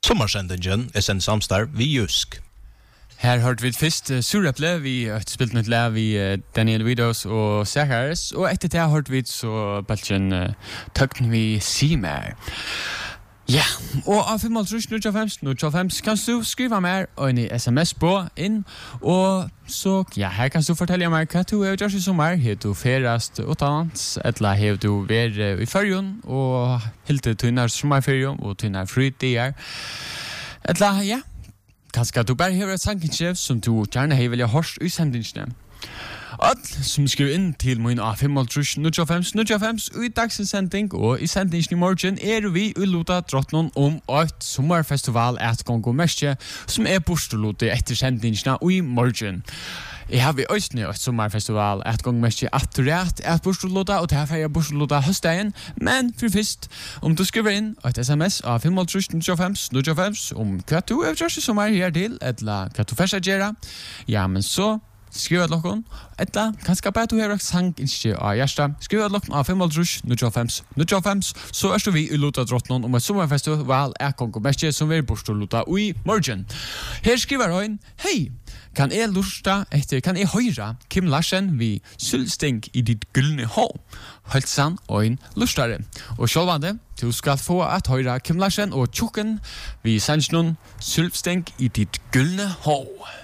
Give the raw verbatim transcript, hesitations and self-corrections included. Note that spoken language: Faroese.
Sommersendingen er sendt samstarv vi Jusk. Her hørte vi først uh, Surreple, vi har spilt nytt læv i uh, Daniel Widows og Sakaris, og etter det hørte vi så bølgen uh, tøkken vi Simer. Ja, og av fem null null fem null fem kan du skrive mer og en sms på inn, og så, ja, her kan du fortelle meg hva du har gjort i sommer, har du ferast utenlands, eller har du vært uh, i ferien, og helt til tunne sommerferien, og tunne frytider, eller, ja, kanskje du bare har et sangenskjef som du gjerne har vilja hørt i sendingene. All som skriver inn til min A fem null null fem null fem og i dagsens sending og i sendingen i morgen er vi i Lota Drottnon om et sommerfestival et gang og mestje som er borstolote etter sendingene og i morgen. Jeg har vi østene et sommerfestival et gang mestje at rett et borstolote og derfor er borstolote høstdagen, men for først om du skriver inn et sms A fem null null fem null fem om hva du er gjort i sommer her til, eller hva du først gjør, ja, men så skriv at lokken, etla, kanskje bare du har sang ikke av hjertet. Skriv at lokken av fem null null fem null fem, så er vi i Lota Drottnon om et sommerfestival er konkurmestje som vi er borstolota i morgen. Her skriver han, hei, kan jeg lusta etter, kan jeg høyre Kim Larsen vi sylsting i ditt gyllene hå? Hølsan og en lustare. Og sjålvande, du skal få at høyre Kim Larsen og tjukken vi sannsjonen sylsting i ditt gyllene hå.